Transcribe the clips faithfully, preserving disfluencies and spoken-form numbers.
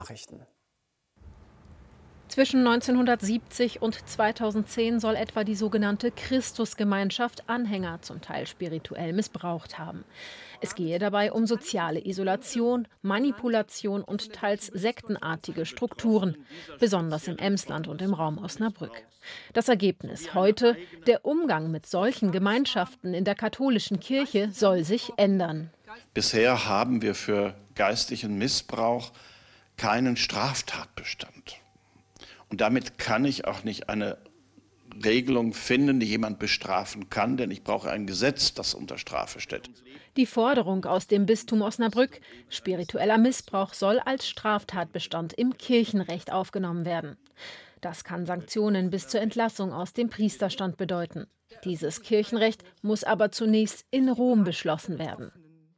Nachrichten. Zwischen neunzehnhundertsiebzig und zweitausendzehn soll etwa die sogenannte Christusgemeinschaft Anhänger zum Teil spirituell missbraucht haben. Es gehe dabei um soziale Isolation, Manipulation und teils sektenartige Strukturen, besonders im Emsland und im Raum Osnabrück. Das Ergebnis heute: Der Umgang mit solchen Gemeinschaften in der katholischen Kirche soll sich ändern. Bisher haben wir für geistlichen Missbrauch keinen Straftatbestand. Und damit kann ich auch nicht eine Regelung finden, die jemand bestrafen kann, denn ich brauche ein Gesetz, das unter Strafe stellt. Die Forderung aus dem Bistum Osnabrück: Spiritueller Missbrauch soll als Straftatbestand im Kirchenrecht aufgenommen werden. Das kann Sanktionen bis zur Entlassung aus dem Priesterstand bedeuten. Dieses Kirchenrecht muss aber zunächst in Rom beschlossen werden.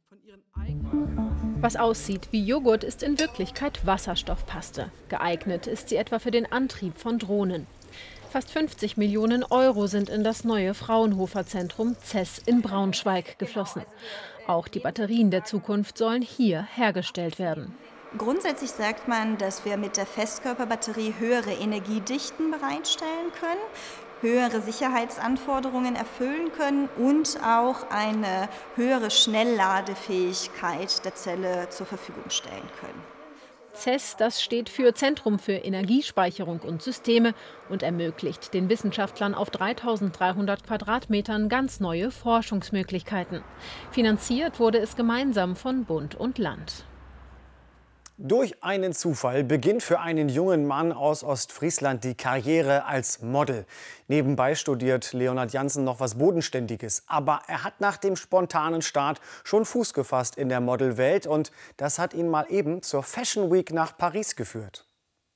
Was aussieht wie Joghurt, ist in Wirklichkeit Wasserstoffpaste. Geeignet ist sie etwa für den Antrieb von Drohnen. Fast fünfzig Millionen Euro sind in das neue Fraunhofer-Zentrum C E S in Braunschweig geflossen. Auch die Batterien der Zukunft sollen hier hergestellt werden. Grundsätzlich sagt man, dass wir mit der Festkörperbatterie höhere Energiedichten bereitstellen können, höhere Sicherheitsanforderungen erfüllen können und auch eine höhere Schnellladefähigkeit der Zelle zur Verfügung stellen können. C E S, das steht für Zentrum für Energiespeicherung und Systeme und ermöglicht den Wissenschaftlern auf dreitausenddreihundert Quadratmetern ganz neue Forschungsmöglichkeiten. Finanziert wurde es gemeinsam von Bund und Land. Durch einen Zufall beginnt für einen jungen Mann aus Ostfriesland die Karriere als Model. Nebenbei studiert Leonhard Jansen noch was Bodenständiges. Aber er hat nach dem spontanen Start schon Fuß gefasst in der Modelwelt. Und das hat ihn mal eben zur Fashion Week nach Paris geführt.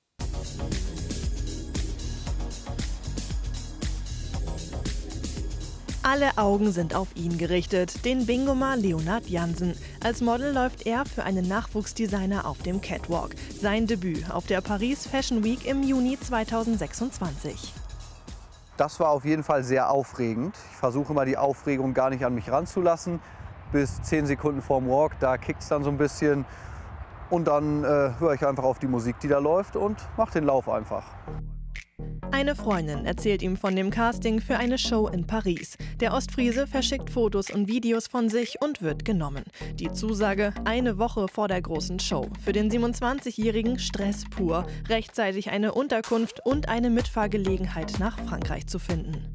Alle Augen sind auf ihn gerichtet, den Bingomer Leonhard Jansen. Als Model läuft er für einen Nachwuchsdesigner auf dem Catwalk. Sein Debüt auf der Paris Fashion Week im Juni zweitausendsechsundzwanzig. Das war auf jeden Fall sehr aufregend. Ich versuche immer die Aufregung gar nicht an mich ranzulassen. Bis zehn Sekunden vorm Walk, da kickt es dann so ein bisschen. Und dann äh, höre ich einfach auf die Musik, die da läuft, und mache den Lauf einfach. Eine Freundin erzählt ihm von dem Casting für eine Show in Paris. Der Ostfriese verschickt Fotos und Videos von sich und wird genommen. Die Zusage: eine Woche vor der großen Show. Für den siebenundzwanzigjährigen Stress pur, rechtzeitig eine Unterkunft und eine Mitfahrgelegenheit nach Frankreich zu finden.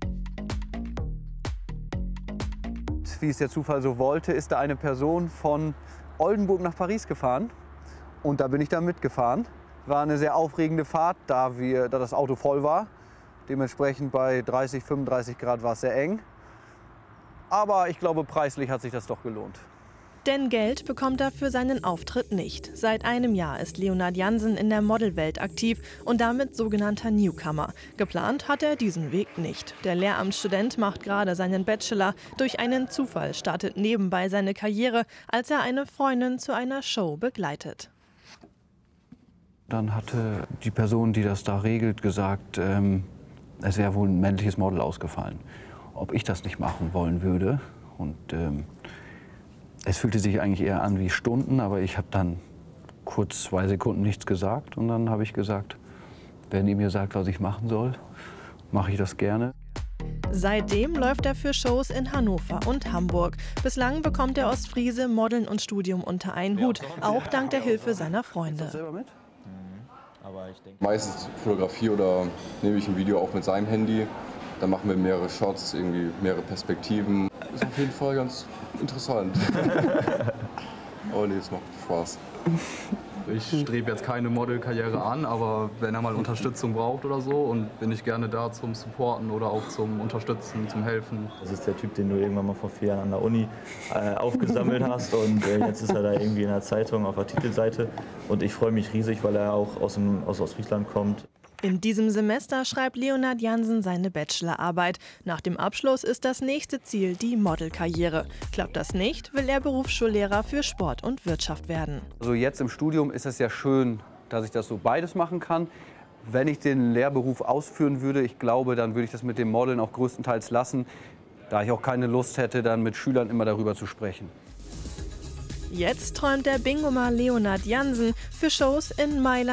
Wie es der Zufall so wollte, ist da eine Person von Oldenburg nach Paris gefahren. Und da bin ich dann mitgefahren. War eine sehr aufregende Fahrt, da, wir, da das Auto voll war. Dementsprechend bei dreißig, fünfunddreißig Grad war es sehr eng. Aber ich glaube, preislich hat sich das doch gelohnt. Denn Geld bekommt er für seinen Auftritt nicht. Seit einem Jahr ist Leonhard Jansen in der Modelwelt aktiv und damit sogenannter Newcomer. Geplant hat er diesen Weg nicht. Der Lehramtsstudent macht gerade seinen Bachelor. Durch einen Zufall startet nebenbei seine Karriere, als er eine Freundin zu einer Show begleitet. Dann hatte die Person, die das da regelt, gesagt, ähm, es wäre wohl ein männliches Model ausgefallen. Ob ich das nicht machen wollen würde. Und ähm, es fühlte sich eigentlich eher an wie Stunden, aber ich habe dann kurz zwei Sekunden nichts gesagt. Und dann habe ich gesagt, wenn ihr mir sagt, was ich machen soll, mache ich das gerne. Seitdem läuft er für Shows in Hannover und Hamburg. Bislang bekommt der Ostfriese Modeln und Studium unter einen Hut, auch dank der Hilfe seiner Freunde. Meistens Fotografie oder nehme ich ein Video auf mit seinem Handy. Dann machen wir mehrere Shots, irgendwie mehrere Perspektiven. Ist auf jeden Fall ganz interessant. Aber nee, es macht Spaß. Ich strebe jetzt keine Modelkarriere an, aber wenn er mal Unterstützung braucht oder so, und bin ich gerne da zum Supporten oder auch zum Unterstützen, zum Helfen. Das ist der Typ, den du irgendwann mal vor vier Jahren an der Uni äh, aufgesammelt hast, und äh, jetzt ist er da irgendwie in der Zeitung auf der Titelseite, und ich freue mich riesig, weil er auch aus, dem, aus Ostfriesland kommt. In diesem Semester schreibt Leonhard Jansen seine Bachelorarbeit. Nach dem Abschluss ist das nächste Ziel die Modelkarriere. Klappt das nicht, will er Berufsschullehrer für Sport und Wirtschaft werden. Also jetzt im Studium ist es ja schön, dass ich das so beides machen kann. Wenn ich den Lehrberuf ausführen würde, ich glaube, dann würde ich das mit dem Modeln auch größtenteils lassen, da ich auch keine Lust hätte, dann mit Schülern immer darüber zu sprechen. Jetzt träumt der Bingomer Leonard Jansen für Shows in Mailand